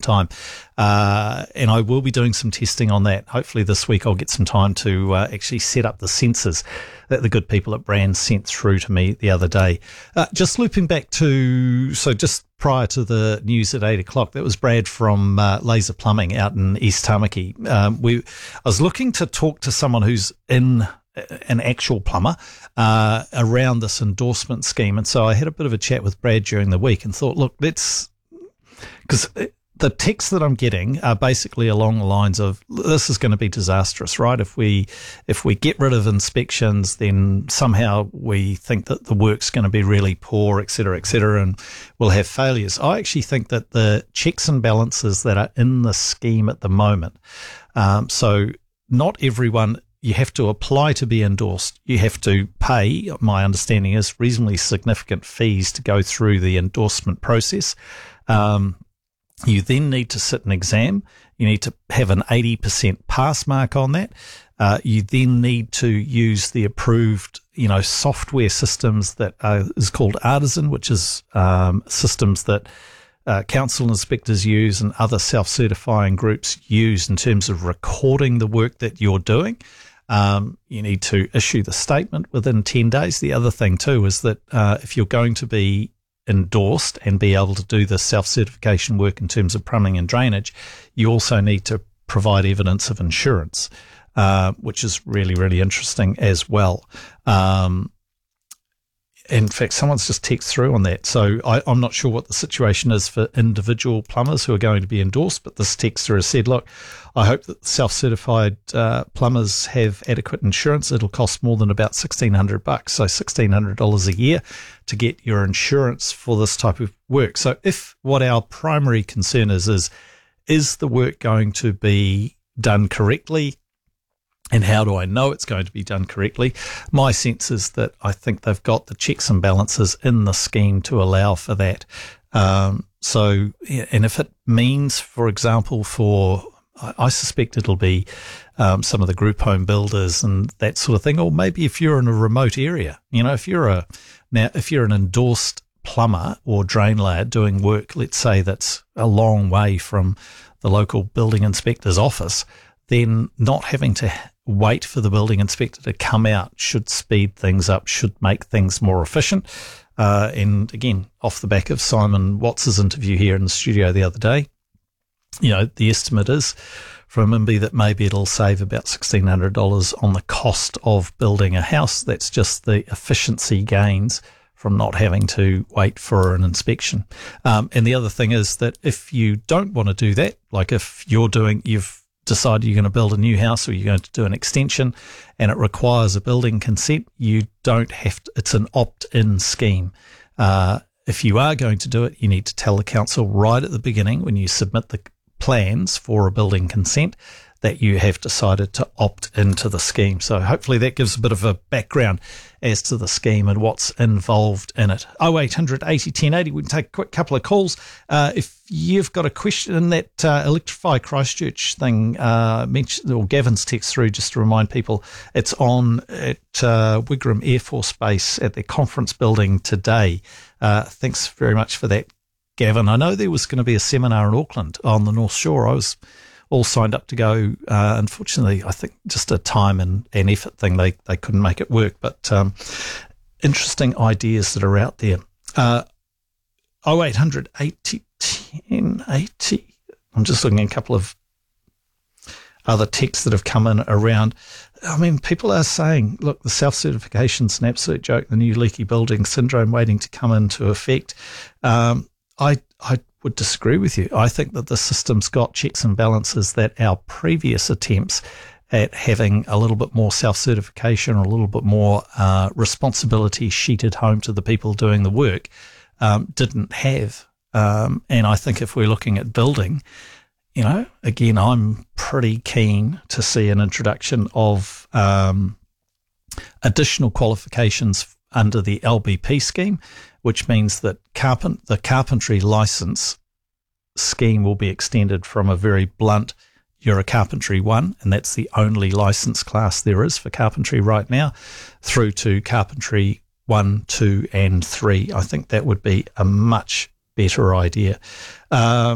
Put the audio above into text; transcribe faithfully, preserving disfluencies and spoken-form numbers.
time. Uh, and I will be doing some testing on that. Hopefully this week I'll get some time to uh, actually set up the sensors that the good people at Brand sent through to me the other day. Uh, just looping back to, so just prior to the news at eight o'clock, that was Brad from uh, Laser Plumbing out in East Tamaki. Um, we, I was looking to talk to someone who's in an actual plumber uh, around this endorsement scheme. And so I had a bit of a chat with Brad during the week and thought, look, let's, because the texts that I'm getting are basically along the lines of, this is going to be disastrous, right? If we if we get rid of inspections, then somehow we think that the work's going to be really poor, et cetera, et cetera, and we'll have failures. I actually think that the checks and balances that are in the scheme at the moment, um, so not everyone, you have to apply to be endorsed. You have to pay, my understanding is, reasonably significant fees to go through the endorsement process. Um, You then need to sit an exam. You need to have an eighty percent pass mark on that. Uh, you then need to use the approved, you know, software systems that are, is called Artisan, which is um, systems that uh, council inspectors use and other self-certifying groups use in terms of recording the work that you're doing. Um, you need to issue the statement within ten days. The other thing too is that uh, if you're going to be endorsed and be able to do the self-certification work in terms of plumbing and drainage, you also need to provide evidence of insurance, uh, which is really, really interesting as well. Um, in fact, someone's just texted through on that. So I, I'm not sure what the situation is for individual plumbers who are going to be endorsed, but this texter has said, look, I hope that self-certified uh, plumbers have adequate insurance. It'll cost more than about sixteen hundred bucks, so sixteen hundred dollars a year to get your insurance for this type of work. So if what our primary concern is, is, is the work going to be done correctly? And how do I know it's going to be done correctly? My sense is that I think they've got the checks and balances in the scheme to allow for that. Um, so, and if it means, for example, for, I suspect it'll be um, some of the group home builders and that sort of thing, or maybe if you're in a remote area, you know, if you're a, now, if you're an endorsed plumber or drain layer doing work, let's say that's a long way from the local building inspector's office, then not having to wait for the building inspector to come out should speed things up, should make things more efficient. Uh, and again, off the back of Simon Watts' interview here in the studio the other day, you know, the estimate is from M B that maybe it'll save about sixteen hundred dollars on the cost of building a house. That's just the efficiency gains from not having to wait for an inspection. Um, and the other thing is that if you don't want to do that, like if you're doing, you've decide you're going to build a new house or you're going to do an extension and it requires a building consent, you don't have to, it's an opt-in scheme. Uh, if you are going to do it, you need to tell the council right at the beginning when you submit the plans for a building consent that you have decided to opt into the scheme. So hopefully that gives a bit of a background as to the scheme and what's involved in it. oh eight hundred eighty ten eighty. We can take a quick couple of calls. Uh, if you've got a question in that uh, Electrify Christchurch thing, uh, mentioned, or Gavin's text through, just to remind people, it's on at uh, Wigram Air Force Base at their conference building today. Uh, thanks very much for that, Gavin. I know there was going to be a seminar in Auckland on the North Shore. I was all signed up to go. Uh, unfortunately, I think just a time and, and effort thing, they, they couldn't make it work. But um, interesting ideas that are out there. Uh, oh eight hundred eighty ten eighty. I'm just looking at a couple of other texts that have come in around. I mean, people are saying, look, the self-certification's an absolute joke, the new leaky building syndrome waiting to come into effect. Um, I I would disagree with you. I think that the system's got checks and balances that our previous attempts at having a little bit more self-certification or a little bit more uh, responsibility sheeted home to the people doing the work um, didn't have. Um, and I think if we're looking at building, you know, again, I'm pretty keen to see an introduction of um, additional qualifications under the L B P scheme, which means that carpent, the carpentry license scheme will be extended from a very blunt, you're a carpentry one, and that's the only license class there is for carpentry right now, through to carpentry one, two, and three. I think that would be a much better idea. Um,